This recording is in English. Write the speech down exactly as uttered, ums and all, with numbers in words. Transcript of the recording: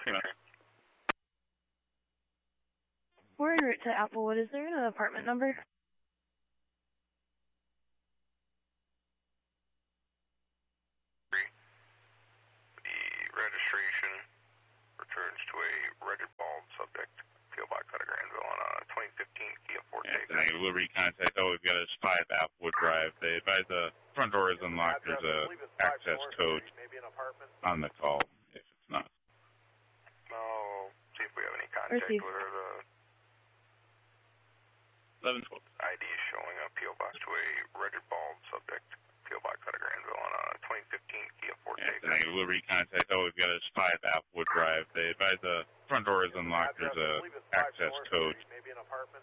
We're en route to Applewood. Is there an apartment number? The registration returns to a red bald subject. P O Box out of Granville on a twenty fifteen Kia Forte. Yeah, negative Liberty contact. Oh, we've got a five Applewood Drive. They advise the front door is unlocked. There's a access code on the call if it's not. I'll see if we have any contact Received. with her. The eleven twelve. I D is showing up. P O Box to a red bald subject. P O Box out of Granville on a twenty fifteen Kia Forte. Yeah, negative Liberty contact. Oh, we've got a five Applewood Drive. They advise the front door is unlocked. There's a access code